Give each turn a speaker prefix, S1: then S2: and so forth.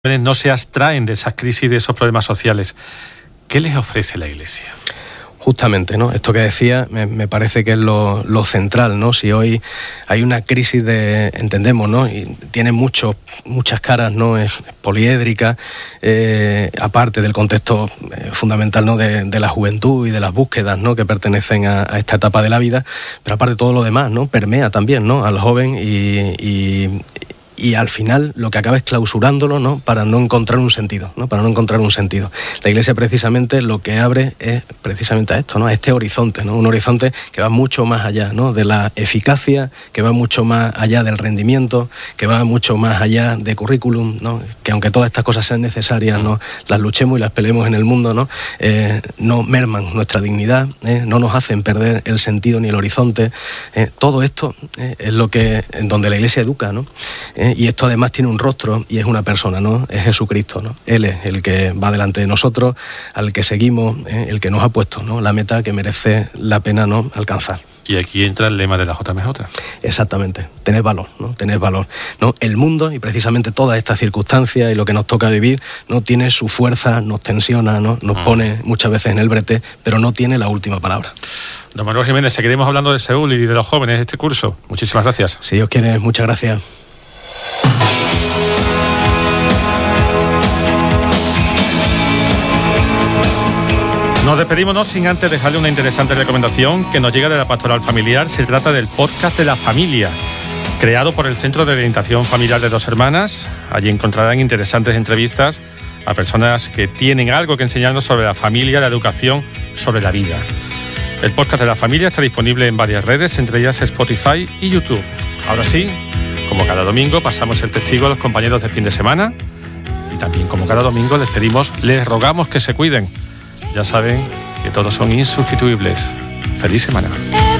S1: no se abstraen de esas crisis, de esos problemas sociales. ¿Qué les ofrece la Iglesia?
S2: Justamente, ¿no? Esto que decía me parece que es lo central, ¿no? Si hoy hay una crisis entendemos, ¿no? Y tiene muchas caras, ¿no? Es poliédrica, aparte del contexto fundamental, ¿no? De la juventud y de las búsquedas, ¿no? Que pertenecen a esta etapa de la vida, pero aparte todo lo demás, ¿no? Permea también, ¿no? Al joven y al final lo que acaba es clausurándolo, ¿no? Para no encontrar un sentido, ¿no? Para no encontrar un sentido. La Iglesia precisamente lo que abre es precisamente a esto, ¿no? A este horizonte, ¿no? Un horizonte que va mucho más allá, ¿no? De la eficacia, que va mucho más allá del rendimiento, que va mucho más allá de currículum, ¿no? Que aunque todas estas cosas sean necesarias, ¿no? Las luchemos y las peleemos en el mundo, ¿no? No merman nuestra dignidad, no nos hacen perder el sentido ni el horizonte. Todo esto es lo que en donde la Iglesia educa, ¿no? Y esto además tiene un rostro y es una persona, ¿no? Es Jesucristo, ¿no? Él es el que va delante de nosotros, al que seguimos, el que nos ha puesto, ¿no? La meta que merece la pena, ¿no? Alcanzar.
S1: Y aquí entra el lema de la JMJ.
S2: Exactamente, tened valor, ¿no? Tened valor, ¿no? El mundo y precisamente todas estas circunstancias y lo que nos toca vivir no tiene su fuerza, nos tensiona, ¿no? Nos pone muchas veces en el brete, pero no tiene la última palabra.
S1: Don Manuel Jiménez, seguiremos hablando de Seúl y de los jóvenes este curso. Muchísimas gracias.
S2: Si Dios quiere, muchas gracias.
S1: Nos despedimos no sin antes dejarle una interesante recomendación que nos llega de la Pastoral Familiar. Se trata del podcast de la familia, creado por el Centro de Orientación Familiar de Dos Hermanas. Allí encontrarán interesantes entrevistas a personas que tienen algo que enseñarnos sobre la familia, la educación, sobre la vida. El podcast de la familia está disponible en varias redes, entre ellas Spotify y YouTube. Ahora sí, como cada domingo, pasamos el testigo a los compañeros de fin de semana. Y también, como cada domingo, les rogamos que se cuiden. Ya saben que todos son insustituibles. ¡Feliz semana!